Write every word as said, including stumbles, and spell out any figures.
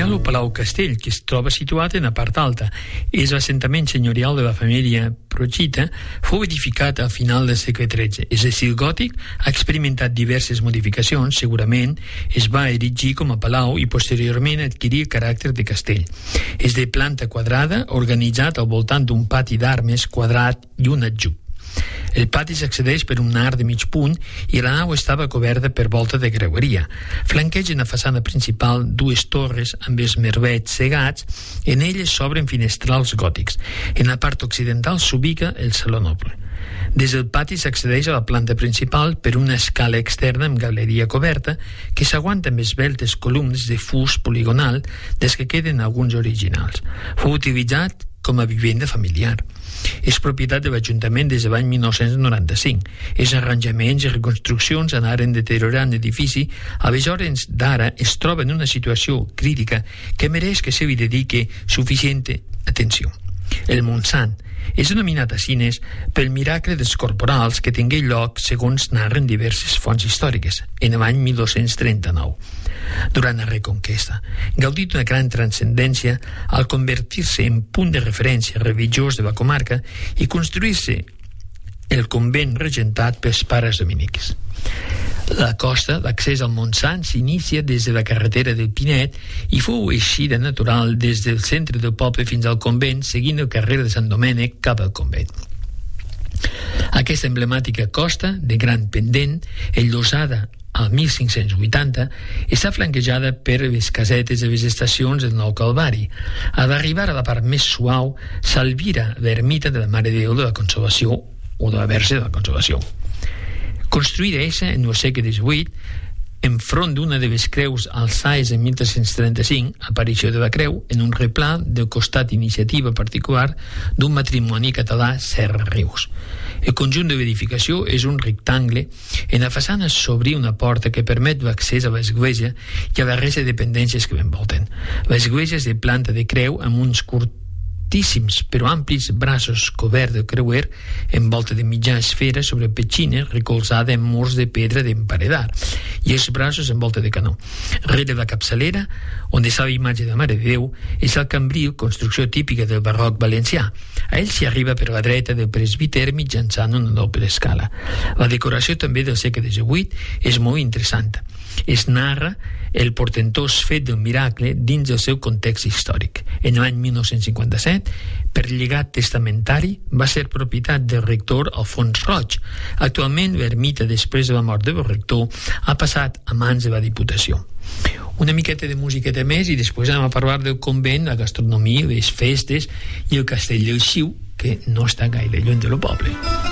Hi ha el Palau Castell, que es troba situat en la part alta. És l'assentament senyorial de la família Procita, fou edificat al final del segle tretze. És d'estil gòtic, ha experimentat diverses modificacions, segurament es va erigir com a palau i posteriorment adquirir el caràcter de castell. És de planta quadrada, organitzat al voltant d'un pati d'armes quadrat i un aljub. El pati s'accedeix per un arc de mig punt i la nau estava coberta per volta de creueria. Flanquegen la façana principal dues torres amb els merlets cegats. En elles s'obren finestrals gòtics. En la part occidental s'ubica el saló noble. Des del pati s'accedeix a la planta principal per una escala externa amb galeria coberta que s'aguanta amb esveltes columnes de fust poligonal des que queden alguns originals. Fou utilitzat com a vivenda familiar. És propietat de l'Ajuntament des de l'any mil nou-cents noranta-cinc. Els arranjaments i reconstruccions anaren deteriorant l'edifici. Aleshores d'ara es troba en una situació crítica que mereix que se li dedique suficient atenció. El Montsant és denominat a Sines pel miracle dels corporals que tingué lloc, segons narren diverses fonts històriques, en l'any mil dos-cents trenta-nou. Durant la Reconquesta, gaudí d'una gran transcendència al convertir-se en punt de referència religiós de la comarca i construir-se el convent regentat pels pares dominics. La costa d'accés al Montsant s'inicia des de la carretera del Pinet i fou eixida natural des del centre del poble fins al convent, seguint el carrer de Sant Domènec cap al convent. Aquesta emblemàtica costa, de gran pendent, enllosada al mil cinc-cents vuitanta, està flanquejada per les casetes de les estacions del Nou Calvari. A d'arribar a la part més suau s'albira l'ermita de la Mare de Déu de la Consolació o de la Verge de la Consolació. Construïda essa en el segle divuit, enfront d'una de les creus alçades en mil tres-cents trenta-cinc, aparició de la creu en un replà del costat iniciativa particular d'un matrimoni català Serra-Rius. El conjunt de l'edificació és un rectangle. En la façana s'obri una porta que permet l'accés a l'església i a la resta de dependències que l'envolten. L'església és de planta de creu amb uns curtíssims però amplis braços coberts de creuer en volta de mitja esfera sobre petxines recolzada en murs de pedra d'emparedar i els braços en volta de canó. Rere la capçalera, on està la imatge de la Mare de Déu, és el cambril, construcció típica del barroc valencià. A ell s'hi arriba per la dreta del presbiter mitjançant una doble escala. La decoració també del segle divuit és molt interessant. Es narra el portentós fet del miracle dins del seu context històric. En l'any mil nou-cents cinquanta-set, per llegat testamentari, va ser propietat del rector Alfons Roig. Actualment, l'ermita, després de la mort del rector, ha passat a mans de la Diputació. Una miqueta de musiqueta més i després anem a parlar del convent, la gastronomia, les festes i el castell del Xiu, que no està gaire lluny del poble.